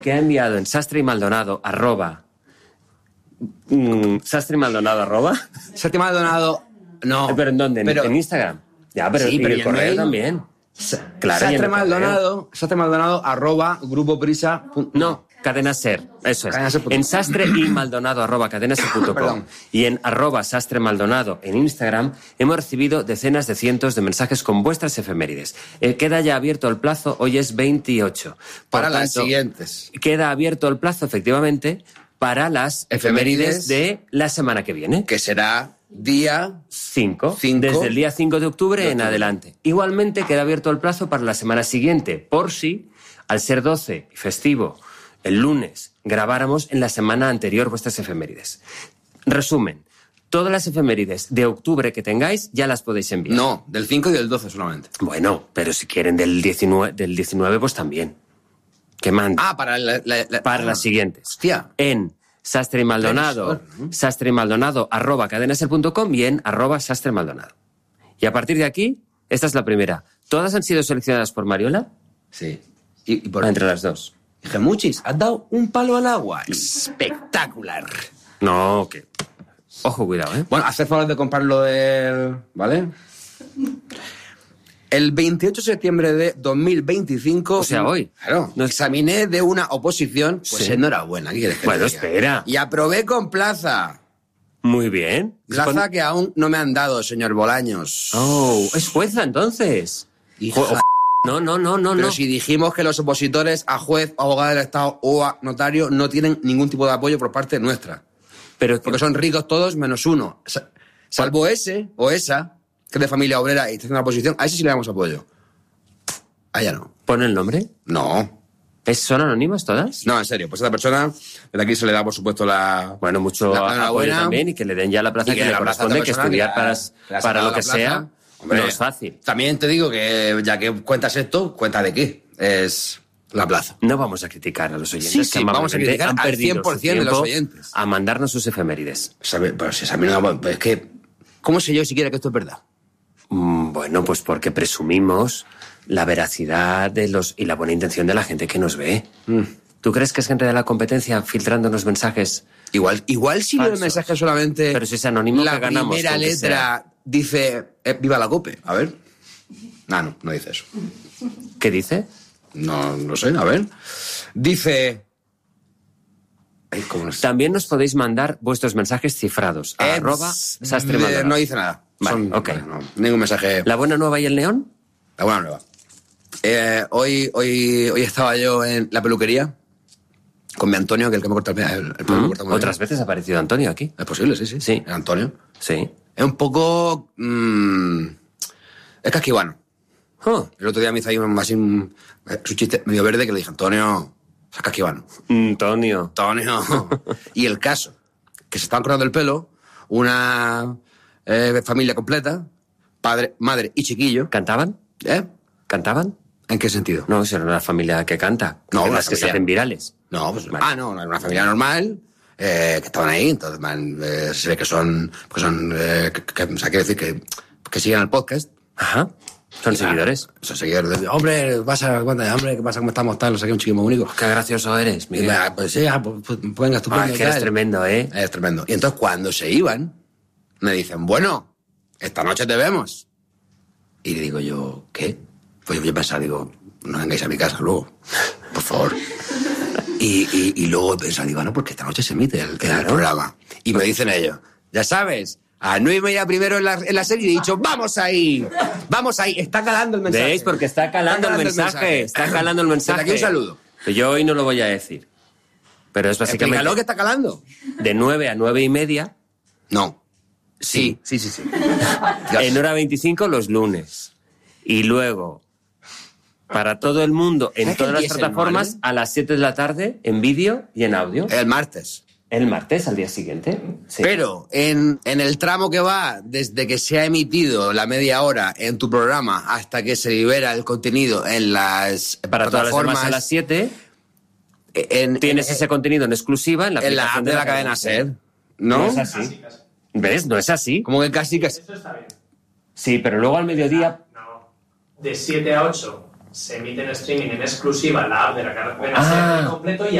que ha enviado en Sastre y Maldonado Sastre y Maldonado no. ¿Pero en dónde? Pero, ¿En Instagram? Ya, pero, sí, y pero el correo también. Claro, Sastre Maldonado @grupoprisa. No, Cadena Ser, eso es. En Sastre y Maldonado @cadenaser.com y en @Sastre Maldonado en Instagram hemos recibido decenas de cientos de mensajes con vuestras efemérides. Queda ya abierto el plazo, hoy es 28. Para las siguientes. Queda abierto el plazo, efectivamente, para las efemérides de la semana que viene. Que será día 5. Desde el día 5 de octubre en adelante. Igualmente queda abierto el plazo para la semana siguiente, por si, al ser 12 y festivo, el lunes grabáramos en la semana anterior vuestras efemérides. Resumen, todas las efemérides de octubre que tengáis ya las podéis enviar. No, del 5 y del 12 solamente. Bueno, pero si quieren del 19 pues también. Que manden. Para las siguientes. Hostia. En Sastre y Maldonado, @cadenaser.com y en @Sastre Maldonado. Y a partir de aquí, esta es la primera. ¿Todas han sido seleccionadas por Mariola? Sí. ¿Y por entre las dos? Gemuchis, has dado un palo al agua. Espectacular. No, que... Ojo, cuidado, ¿eh? Bueno, haz favor de comprarlo del... ¿Vale? El 28 de septiembre de 2025... O sea, hoy. Claro. No, examiné de una oposición. Pues sí. Enhorabuena. ¿Qué quieres que bueno, te diga? Espera. Y aprobé con plaza. Muy bien. Plaza que aún no me han dado, señor Bolaños. Oh, es jueza, entonces. No. Pero si dijimos que los opositores a juez, abogado del Estado o a notario no tienen ningún tipo de apoyo por parte nuestra. Porque son ricos todos menos uno. Salvo ese o esa, que es de familia obrera y está en una oposición, a ese sí le damos apoyo. A ella no. ¿Pone el nombre? No. ¿Son anónimas todas? No, en serio. Pues a esta persona, desde aquí se le da, por supuesto, mucho apoyo también y que le den ya la plaza que le corresponde, que estudiar para lo que sea. Hombre, no es fácil. También te digo que, ya que cuentas esto, ¿cuenta de qué? Es la plaza. No vamos a criticar a los oyentes. Sí, vamos a criticar al 100% de los oyentes. A mandarnos sus efemérides. Pero si es que... ¿Cómo sé yo siquiera que esto es verdad? Bueno, pues porque presumimos la veracidad y la buena intención de la gente que nos ve. ¿Tú crees que es gente de la competencia filtrándonos mensajes? Igual si leo el mensaje solamente... Pero si es anónimo, la que ganamos. La primera letra dice viva la COPE. A ver. No dice eso. ¿Qué dice? No sé, a ver. Dice... También nos podéis mandar vuestros mensajes cifrados a @Sastre Maldonado. No dice nada. Vale, ok. No, ningún mensaje. ¿La buena nueva y el neón? La buena nueva. Hoy estaba yo en la peluquería con mi Antonio, que es el que me corta el pelo. Otras veces ha aparecido Antonio aquí. Es posible, sí. ¿El Antonio? Sí. Es un poco... es casquivano. El otro día me hizo ahí su chiste medio verde que le dije, Antonio, es casquivano. Antonio. Y el caso, que se estaban cortando el pelo, una familia completa, padre, madre y chiquillo. ¿Cantaban? ¿Cantaban? ¿En qué sentido? No, si era una familia que canta. No, las que se hacen virales. No, pues... Vale. No, era una familia normal... que estaban ahí, entonces se ve que son o sea, quiere decir que siguen el podcast. Ajá. Son seguidores. Son seguidores. Hombre, ¿qué pasa? ¿Cómo estamos? Tal, no sé qué, un chiquillo muy único. Qué gracioso eres, Miguel. Pues sí, pues venga, estupendo. Que eres tremendo, ¿eh? Es tremendo. Y entonces cuando se iban, me dicen, bueno, esta noche te vemos. Y le digo yo, ¿qué? Pues yo pensaba, digo, no vengáis a mi casa luego, por favor. Y luego pensaba, digo, no, porque esta noche se emite el programa. Y me dicen ellos, ya sabes, a 9:30 primero en la serie, y he dicho, ¡vamos ahí! Está calando el mensaje. ¿Veis? Porque está calando el mensaje. Está calando el mensaje. Desde aquí un saludo. Yo hoy no lo voy a decir. Pero es básicamente... Explícalo que está calando. De 9 a 9:30. No. Sí. En hora 25 los lunes. Y luego... Para todo el mundo, en todas las plataformas, a las 7 de la tarde, en vídeo y en audio. El martes. El martes, al día siguiente. Sí. Pero en el tramo que va desde que se ha emitido la media hora en tu programa hasta que se libera el contenido en las para plataformas... Para todas las demás a las 7, tienes ese contenido en exclusiva en la app de la cadena SER. No es así. Casi. ¿Ves? No es así. Como que casi... Eso está bien. Sí, pero luego al mediodía... No. De 7 a 8 se emite en streaming en exclusiva en la app de la cadena SER completo y